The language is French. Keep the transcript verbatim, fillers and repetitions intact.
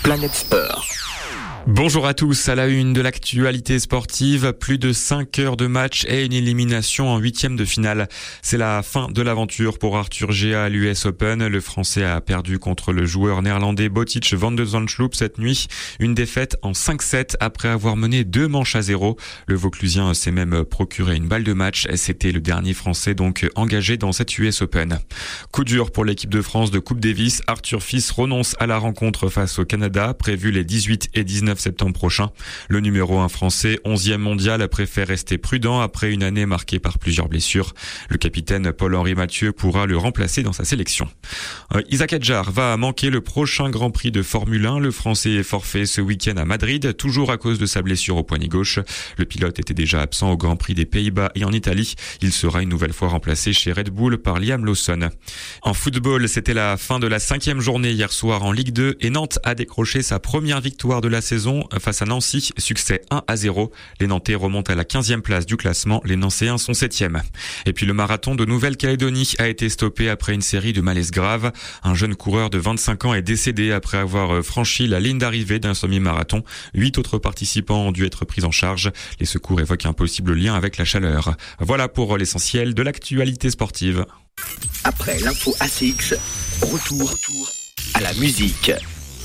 Planète Sport. Bonjour à tous, à la une de l'actualité sportive, plus de cinq heures de match et une élimination en huitième de finale. C'est la fin de l'aventure pour Arthur Gea à l'U S Open. Le Français a perdu contre le joueur néerlandais Botic van de Zandschulp cette nuit. Une défaite en cinq sept après avoir mené deux manches à zéro. Le Vauclusien s'est même procuré une balle de match. C'était le dernier Français donc engagé dans cette U S Open. Coup dur pour l'équipe de France de Coupe Davis. Arthur Fils renonce à la rencontre face au Canada, prévue les dix-huit et dix-neuf septembre prochain. Le numéro un français, onzième mondial, préfère rester prudent après une année marquée par plusieurs blessures. Le capitaine Paul-Henri Mathieu pourra le remplacer dans sa sélection. Euh, Isaac Adjar va manquer le prochain Grand Prix de Formule un. Le Français est forfait ce week-end à Madrid, toujours à cause de sa blessure au poignet gauche. Le pilote était déjà absent au Grand Prix des Pays-Bas et en Italie. Il sera une nouvelle fois remplacé chez Red Bull par Liam Lawson. En football, c'était la fin de la cinquième journée hier soir en Ligue deux et Nantes a décroché sa première victoire de la saison face à Nancy, succès un à zéro. Les Nantais remontent à la quinzième place du classement, les Nancéens sont septième. Et puis le marathon de Nouvelle-Calédonie a été stoppé après une série de malaises graves. Un jeune coureur de vingt-cinq ans est décédé après avoir franchi la ligne d'arrivée d'un semi-marathon. Huit autres participants ont dû être pris en charge. Les secours évoquent un possible lien avec la chaleur. Voilà pour l'essentiel de l'actualité sportive. Après l'info A C X, retour, retour à la musique.